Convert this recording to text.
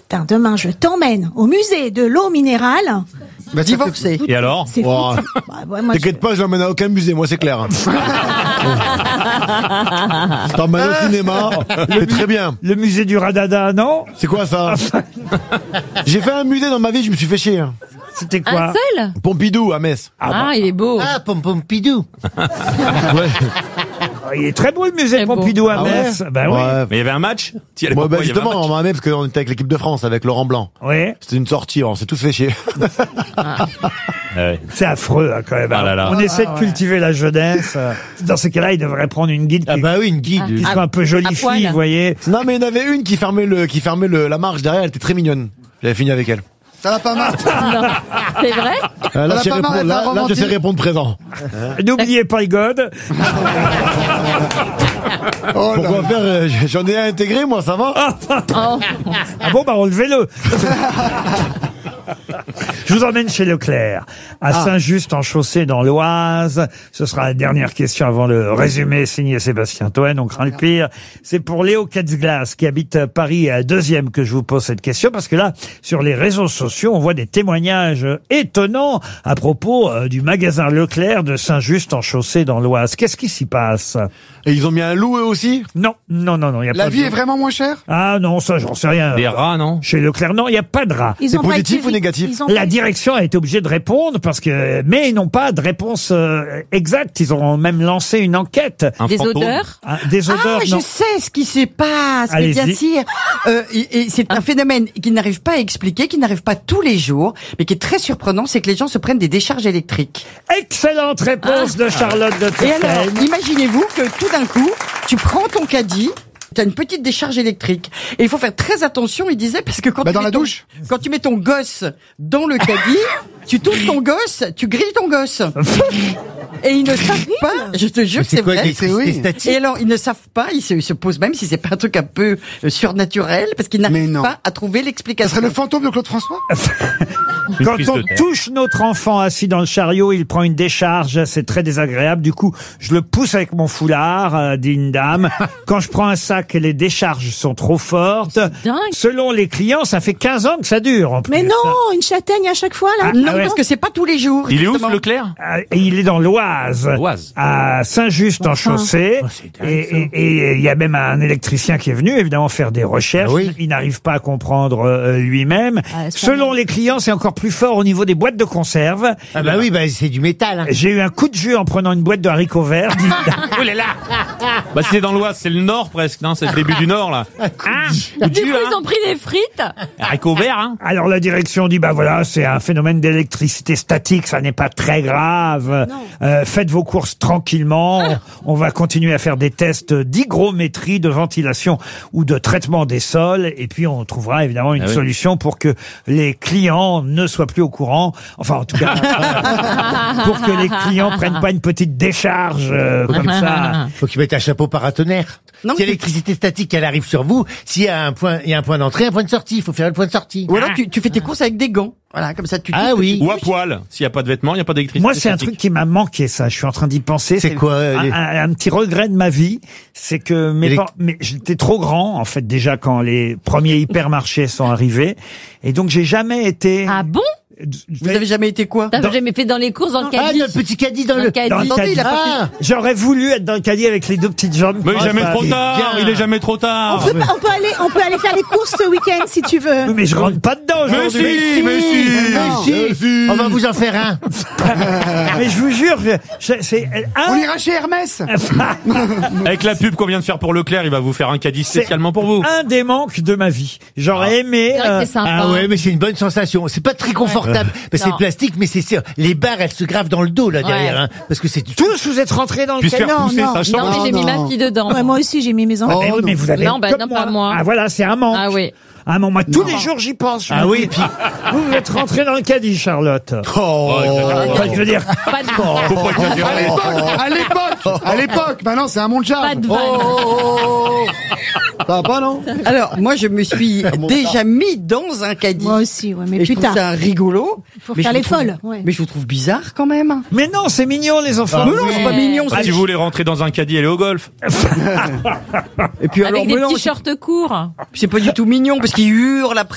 Putain, demain, je t'emmène au musée de l'eau minérale. Bah, divorcé. Et alors? C'est Oh. foutu. Ouais, moi, T'inquiète pas, je l'emmène à aucun musée, moi c'est clair. T'emmènes au cinéma, c'est très bien. Le musée du Radada, non? C'est quoi ça? J'ai fait un musée dans ma vie, je me suis fait chier. Hein. C'était quoi? Un seul? Pompidou à Metz. Ah, il est beau. Ah, Pompidou. Ouais. Il est très beau le musée Très beau. Pompidou à Ah ouais Metz. Ben oui. Ouais. Mais il y avait un match? T'y allais Moi, pourquoi, bah, il y avait un justement, match on m'a amené parce qu'on était avec l'équipe de France, avec Laurent Blanc. Oui. C'était une sortie, on s'est tous fait chier. Ouais. C'est affreux, hein, quand même. Ah là là. On essaie de cultiver la jeunesse. Dans ces cas-là, il devrait prendre une guide qui, oui, une guide. qui soit un peu jolie à poil. fille, vous voyez. Non, mais il y en avait une qui fermait la marche derrière, elle était très mignonne. J'avais fini avec elle. Ça va pas mal. Non. C'est vrai? Là, va je sais pas mal, répondre, elle là, t'a là, je romantique. sais répondre présent. N'oubliez pas le God. Oh là Pourquoi là. faire j'en ai intégré, moi, ça va? Oh. Ah bon, bah relevez-le. Je vous emmène chez Leclerc, à Saint-Just-en-Chaussée dans l'Oise. Ce sera la dernière question avant le résumé signé Sébastien Toen, on craint le pire. C'est pour Léo Katzglas, qui habite Paris, à 2e, que je vous pose cette question, parce que là, sur les réseaux sociaux, on voit des témoignages étonnants à propos du magasin Leclerc de Saint-Just-en-Chaussée dans l'Oise. Qu'est-ce qui s'y passe? Et ils ont mis un loup, eux aussi? Non, il y a La pas vie de... est vraiment moins chère? Ah non, ça, j'en sais rien. Des rats, non? Chez Leclerc, non, il n'y a pas de rats. ils C'est ont pas positif été- ou négatif? ils ont La pas- direction a été obligée de répondre mais ils n'ont pas de réponse exacte. Ils ont même lancé une enquête. Un Des fantôme? odeurs? Des odeurs, Je non. sais ce qui se passe, mais Allez-y. bien sûr. Et c'est un phénomène qu'ils n'arrivent pas à expliquer, qui n'arrive pas tous les jours, mais qui est très surprenant, c'est que les gens se prennent des décharges électriques. Excellente réponse de Charlotte de Et alors, Turckheim. imaginez-vous que tout d'un coup, tu prends ton caddie, tu as une petite décharge électrique. Et il faut faire très attention, il disait, parce que quand Bah, tu dans mets la douche. quand tu mets ton gosse dans le caddie, tu touches ton gosse, tu grilles ton gosse. Et ils ne savent pas, je te jure que c'est vrai. Et alors, ils ne savent pas, ils se posent même si c'est pas un truc un peu surnaturel, parce qu'ils Mais n'arrivent non. pas à trouver Ça l'explication. serait le fantôme de Claude François? Une Quand prise on de terre. touche notre enfant assis dans le chariot, il prend une décharge, c'est très désagréable. Du coup, je le pousse avec mon foulard, dit une dame. Quand je prends un sac, les décharges sont trop fortes. dingue. Selon les clients, ça fait 15 ans que ça dure. En plus. Mais non, une châtaigne à chaque fois, là. Non, Ah ouais. parce que c'est pas tous les jours. Il est où, justement. ce Leclerc? Et il est dans l'Oise, L'Oise. à Saint-Just-en-Chaussée. Et il y a même un électricien qui est venu, évidemment, faire des recherches. Il n'arrive pas à comprendre lui-même. Ah, ça Selon les clients, c'est encore plus fort au niveau des boîtes de conserve. Ah bah oui, c'est du métal. J'ai eu un coup de jus en prenant une boîte de haricots verts. Oh là là! Bah, si c'est dans l'Oise, c'est le Nord presque, non? C'est le début du Nord, là. Du coup, ils ont pris des frites? Haricots verts, hein? Alors la direction dit bah voilà, c'est un phénomène d'électricité statique, ça n'est pas très grave. Faites vos courses tranquillement. On va continuer à faire des tests d'hygrométrie, de ventilation ou de traitement des sols, et puis on trouvera évidemment une solution pour que les clients ne soient plus au courant. Enfin, en tout cas, pour que les clients prennent pas une petite décharge comme ça. Faut que tu mettes un chapeau paratonnerre. Non, Si l'électricité statique, elle arrive sur vous, s'il y a un point d'entrée, un point de sortie, il faut faire le point de sortie. Ou alors tu fais tes courses avec des gants. Voilà, comme ça tu touches, oui. Ou à poil. S'il n'y a pas de vêtements, il n'y a pas d'électricité. Moi, c'est un statique. truc qui m'a manqué, ça. Je suis en train d'y penser. C'est quoi, un petit regret de ma vie, c'est que mais j'étais trop grand, en fait, déjà quand les premiers hypermarchés sont arrivés, et donc j'ai jamais été. Ah bon? Vous avez jamais été quoi? T'as jamais fait dans les courses dans le Ah, caddie? le petit caddie dans le... caddie. Dans le Attendez, caddie. il a pas fait. J'aurais voulu être dans le caddie avec les deux petites jambes. Mais jamais ça- trop tard! Il est jamais trop tard! On peut aller faire les courses ce week-end si tu veux. Oui, mais je rentre pas dedans Mais aujourd'hui. si! On va vous en faire un. Mais je vous jure, c'est On ira chez Hermès. Avec la pub qu'on vient de faire pour Leclerc, il va vous faire un caddie spécialement pour vous. un des manques de ma vie. J'aurais aimé. C'est vrai que c'est sympa. Ah ouais, mais c'est une bonne sensation. C'est pas très confortable. Parce que c'est Non. plastique, mais c'est sûr. Les barres, elles se gravent dans le dos, là, derrière, Ouais. hein. Parce que c'est du... Tous vous êtes rentrés dans le Puis se caddie. faire Non, pousser, non. ça change. Non, mais j'ai mis ma fille dedans. Ouais, moi aussi, j'ai mis mes enfants. Mais oui, mais vous avez Non, bah, comme non, pas moi. Ah voilà, c'est un manque. Ah oui. Ah non, moi tous les jours j'y pense. je Ah me oui, dis, puis- vous êtes rentré dans le caddie, Charlotte. Enfin, je veux dire, Pas de, Faut pas exagérer. À l'époque. Maintenant, c'est un monde pas charme. de vanne. Ça va pas, non? Alors, moi, je me suis déjà mis dans un caddie. Moi aussi, ouais, mais Et je plus trouve tard. ça rigolo. Pour Mais faire je les vous trouve- folles. Ouais. Mais je vous trouve bizarre quand même. mais non, c'est mignon les enfants. Mais non, c'est pas mignon. Ah, c'est- si vous voulez rentrer dans un caddie, allez au golf. Et puis alors, Avec des mais non, petits shorts courts. c'est pas du tout mignon parce qu'il hurle après.